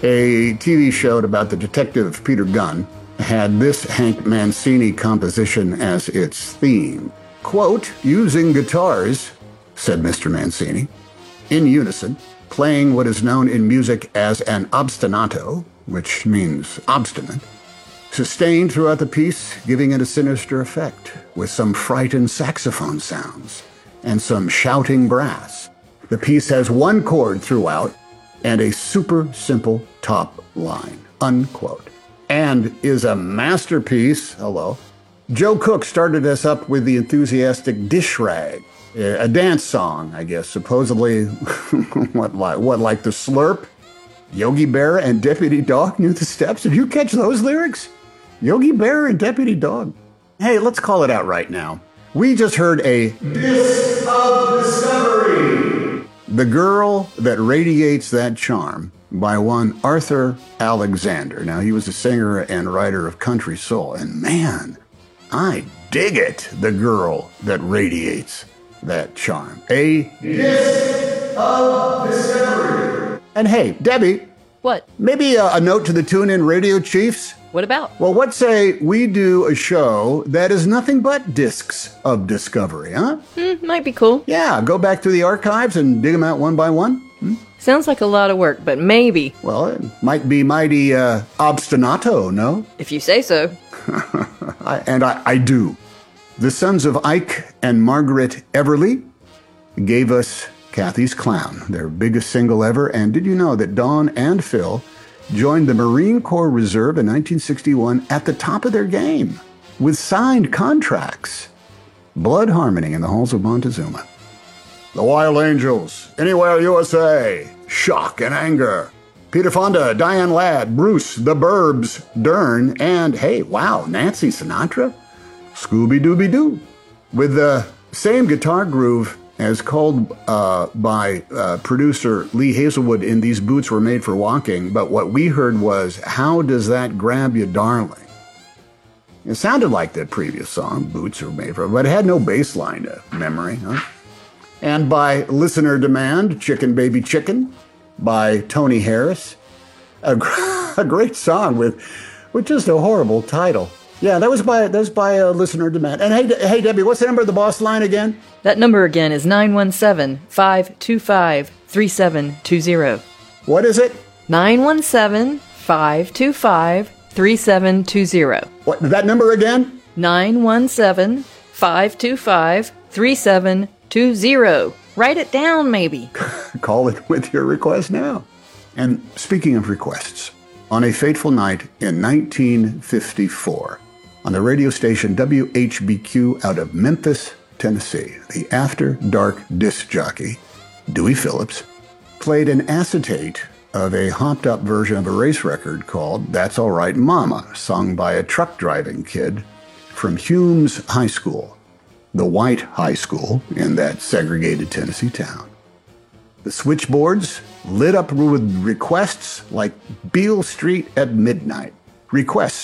A TV show about the detective Peter Gunn had this Hank Mancini composition as its theme. Quote, using guitars, said Mr. Mancini, in unison, playing what is known in music as an obstinato, which means obstinate, sustained throughout the piece, giving it a sinister effect, with some frightened saxophone sounds and some shouting brass. The piece has one chord throughout and a super simple top line, unquote, and is a masterpiece. Hello. Joe Cook started us up with the enthusiastic Dish Rag, a dance song, I guess, supposedly, what like the Slurp? Yogi Berra and Deputy Dog knew the steps. Did you catch those lyrics? Yogi Berra and Deputy Dog. Hey, let's call it out right now. We just heard a Disc of Discovery. The Girl That Radiates That Charm by one Arthur Alexander. Now, he was a singer and writer of country soul, and man, I dig it. The Girl That Radiates That Charm. A Disc of Discovery. And hey, Debbie. What? Maybe a note to the TuneIn Radio Chiefs? What about? Well, what say we do a show that is nothing but discs of discovery, huh? Might be cool. Yeah, go back through the archives and dig them out one by one. Sounds like a lot of work, but maybe. Well, it might be mighty obstinato, no? If you say so. I do. The sons of Ike and Margaret Everly gave us Kathy's Clown, their biggest single ever. And did you know that Dawn and Phil joined the Marine Corps Reserve in 1961 at the top of their game with signed contracts? Blood Harmony in the halls of Montezuma. The Wild Angels, Anywhere USA, Shock and Anger, Peter Fonda, Diane Ladd, Bruce, The Burbs, Dern, and, hey, wow, Nancy Sinatra, Scooby-Dooby-Doo, with the same guitar groove as called by producer Lee Hazelwood in These Boots Were Made for Walking, but what we heard was, How Does That Grab You, Darling? It sounded like the previous song, Boots Were Made for, but it had no bass line to memory, huh? And by listener demand, Chicken Baby Chicken by Tony Harris. A great song with just a horrible title. Yeah, that was by listener demand. And hey, Debbie, what's the number of the boss line again? That number again is 917-525-3720. What is it? 917-525-3720. What, that number again? 917-525-3720. Write it down, maybe. Call it with your request now. And speaking of requests, on a fateful night in 1954, on the radio station WHBQ out of Memphis, Tennessee, the After Dark disc jockey, Dewey Phillips, played an acetate of a hopped-up version of a race record called That's All Right Mama, sung by a truck driving kid from Humes High School, the white high school in that segregated Tennessee town. The switchboards lit up with requests like Beale Street at midnight. Requests